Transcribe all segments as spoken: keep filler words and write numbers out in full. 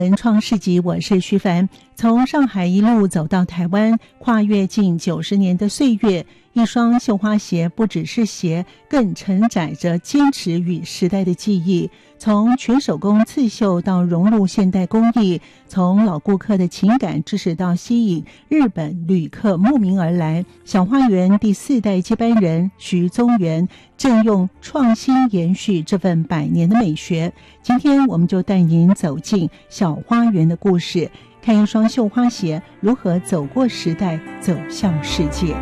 文创市集，我是徐凡。从上海一路走到台湾，跨越近九十年的岁月，一双绣花鞋不只是鞋，更承载着坚持与时代的记忆。从全手工刺绣到融入现代工艺，从老顾客的情感支持到吸引日本旅客慕名而来。小花园第四代接班人徐宗元正用创新延续这份百年的美学。今天我们就带您走进小花园的故事，看一双绣花鞋如何走过时代，走向世界。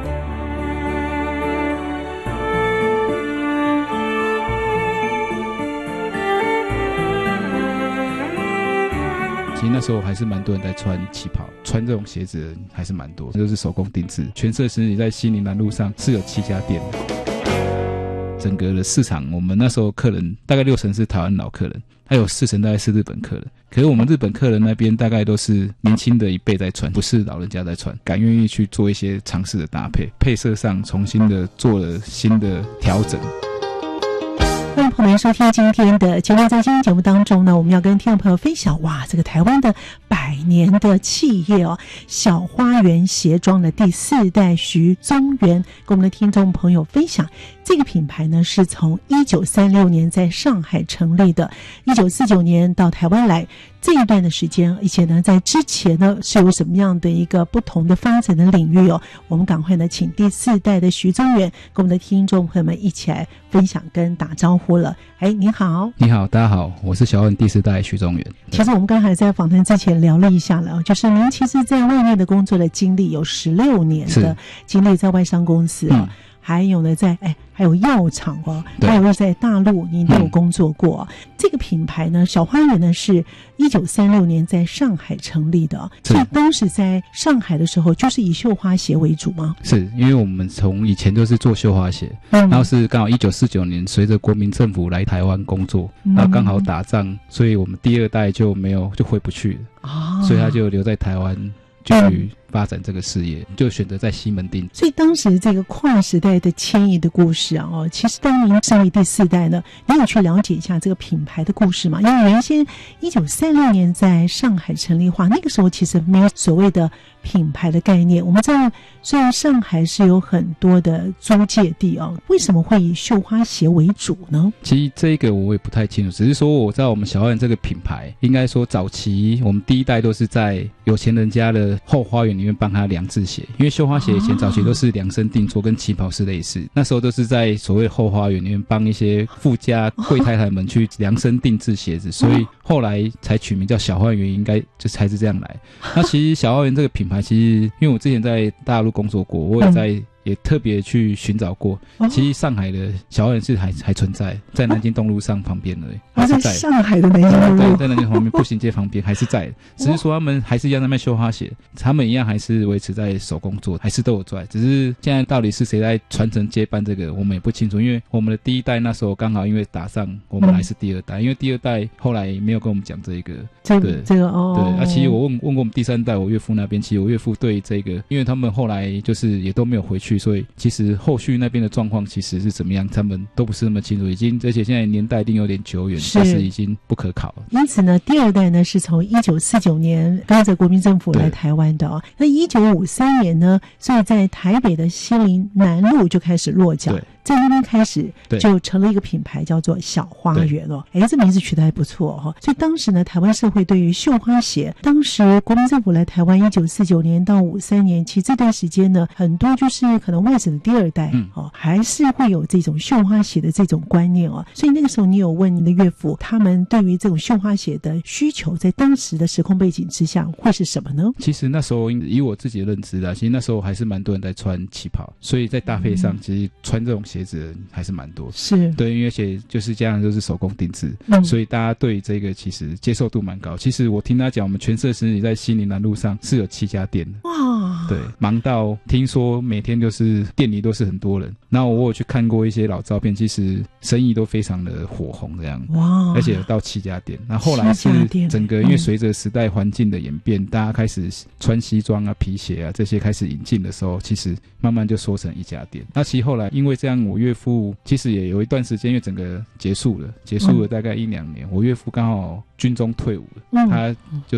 其实那时候还是蛮多人在穿旗袍，穿这种鞋子的人还是蛮多，就是手工定制。全色实体在西宁南路上是有七家店的。整个的市场，我们那时候客人大概六成是台湾老客人，还有四成大概是日本客人。可是我们日本客人那边大概都是年轻的一辈在穿，不是老人家在穿，敢愿意去做一些尝试的搭配，配色上重新的做了新的调整。 欢迎朋友们收听今天的节目。在今天节目当中呢，我们要跟听众朋友分享，哇，这个台湾的百年的企业哦，小花园鞋庄的第四代徐宗元，跟我们的听众朋友分享，这个品牌呢是从一九三六年在上海成立的，一九四九年到台湾来。这一段的时间，而且呢，在之前呢是有什么样的一个不同的发展的领域哦？我们赶快呢，请第四代的徐宗元跟我们的听众朋友们一起来分享跟打招呼了。哎，你好， 你好，大家好，我是小花园第四代徐宗元。 其实我们刚才在访谈之前聊了一下了，就是您其实在外面的工作的经历有十六年的经历在外商公司啊。嗯，还有呢，在哎，还有药厂哦，还有在大陆您都有工作过。嗯，这个品牌呢，小花园呢是一九三六年在上海成立的，所以当时在上海的时候，就是以绣花鞋为主吗？ 是，因为我们从以前就是做绣花鞋，嗯，然后是刚好一九四九年随着国民政府来台湾工作，嗯，然后刚好打仗，所以我们第二代就没有就回不去了，哦，所以他就留在台湾。去发展这个事业，就选择在西门町。 所以当时这个跨时代的迁移的故事啊，哦，其实当您身为第四代呢，你有去了解一下这个品牌的故事吗？因为原先一九三六年在上海成立化，那个时候其实没有所谓的品牌的概念。我们知道，虽然上海是有很多的租界地啊，为什么会以绣花鞋为主呢？ 其实这个我也不太清楚，只是说我知道我们小花园这个品牌，应该说早期我们第一代都是在有钱人家的后花园里面帮他量制鞋，因为绣花鞋以前早期都是量身定做，跟旗袍是类似，那时候都是在所谓后花园里面帮一些富家贵太太们去量身定制鞋子，所以后来才取名叫小花园，应该就才是这样来。那其实小花园这个品牌，其实因为我之前在大陆工作过，我也在也特别去寻找过，其实上海的小花园是还还存在，在南京东路上旁边而已，还是在上海的南京东路， 对，在南京旁边步行街旁边还是在，只是说他们还是一样在卖绣花鞋，他们一样还是维持在手工做，还是都有做，只是现在到底是谁在传承接班这个，我们也不清楚，因为我们的第一代那时候刚好因为打仗，我们还是第二代，嗯，因为第二代后来没有跟我们讲这个， 这个这个哦， 对，啊，其实我问问过我们第三代我岳父那边，其实我岳父对这个，因为他们后来就是也都没有回去，所以其实后续那边的状况其实是怎么样，他们都不是那么清楚，已经而且现在年代一定有点久远，但是已经不可考了。 因此呢，第二代呢是从一九四九年跟着国民政府来台湾的哦。那一九五三年呢，所以在台北的西宁南路就开始落脚。在那边开始就成了一个品牌，叫做小花园哦。哎，这名字取得还不错哈，哦。所以当时呢，台湾社会对于绣花鞋，当时国民政府来台湾一九四九年到五三年，其实这段时间呢，很多就是可能外省的第二代，嗯，哦，还是会有这种绣花鞋的这种观念哦。所以那个时候你有问你的岳父，他们对于这种绣花鞋的需求，在当时的时空背景之下会是什么呢？ 其实那时候以我自己的认知啦，其实那时候还是蛮多人在穿旗袍，所以在搭配上，嗯，其实穿这种鞋子的人还是蛮多，是对，因为而且就是这样，就是手工定制，嗯，所以大家对这个其实接受度蛮高。其实我听他讲，我们全色实体在西宁南路上是有七家店的，哇， 对，忙到听说每天就是店里都是很多人。然后我有去看过一些老照片，其实生意都非常的火红这样，哇！而且有到七家店。那后来是整个因为随着时代环境的演变，嗯、大家开始穿西装啊、皮鞋啊这些开始引进的时候，其实慢慢就缩成一家店。那其实后来因为这样，我岳父其实也有一段时间，因为整个结束了，结束了大概一两年，嗯、我岳父刚好军中退伍了，嗯、他就